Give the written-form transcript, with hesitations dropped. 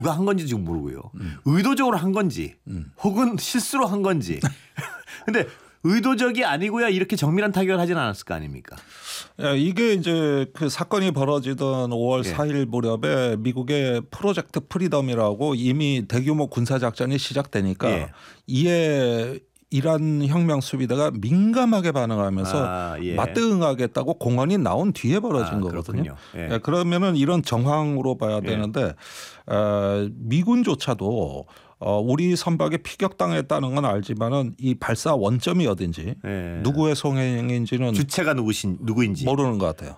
누가 한 건지 지금 모르고요. 의도적으로 한 건지 혹은 실수로 한 건지. 근데 의도적이 아니고야 이렇게 정밀한 타격을 하진 않았을 거 아닙니까? 이게 이제 그 사건이 벌어지던 5월 4일 무렵에 미국의 프로젝트 프리덤이라고 이미 대규모 군사 작전이 시작되니까 이에 이란 혁명 수비대가 민감하게 반응하면서 맞대응하겠다고 공언이 나온 뒤에 벌어진 거거든요. 그러면은 이런 정황으로 봐야 되는데 미군조차도 우리 선박에 피격당했다는 건 알지만은 이 발사 원점이 어딘지 누구의 송행인지는 주체가 누구인지 모르는 것 같아요.